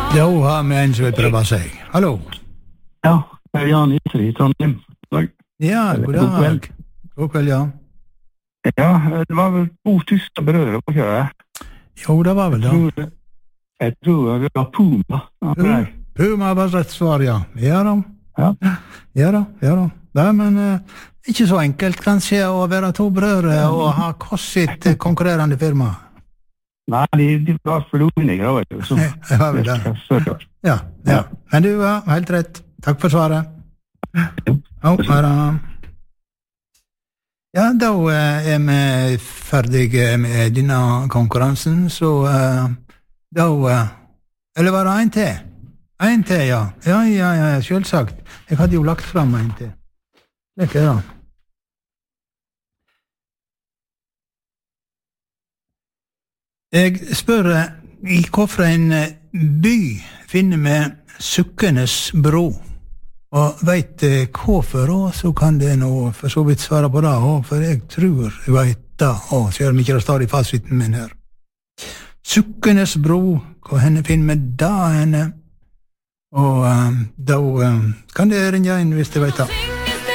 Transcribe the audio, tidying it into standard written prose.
Da har vi en som vil prøve seg. Hallo. Ja, jeg Jan Iser I Trondheim. Ja, god dag. God kveld, ja. Ja, det var vel 2000 brødre på kjøret. Jo, det var vel det. Jeg tror det var Puma. Puma var rett svar, ja. Ja da. Ja. Ja da. Nei, men ikke så enkelt kanskje å være to brødre og ha sitt konkurrerende firma. Nei, de var forlovinninger, vet du. Det var vel det. Ja. Men du var helt rett. Takk for svaret. Ja, da vi ferdige med denne konkurransen, så da eller var det en til? En til, ja. Ja, selvsagt. Jeg hadde jo lagt fram en til. Det er det. Jeg spør I hvorfor by finner vi Sukkenes bro, og vet hvorfor, så kan det nå for så vidt svare på det, for jeg tror jeg vet det, selv om ikke det står I fasiten min her. Sukkenes bro, hvor henne finner vi da henne, og da kan det ringe inn hvis du vet det.